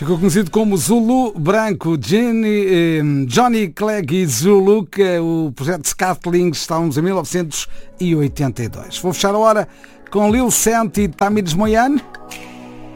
Ficou conhecido como Zulu Branco, Johnny Clegg e Zulu, que é o projeto Scatling. Estamos em 1982. Vou fechar a hora com Lil Sent e Tamires Moyane.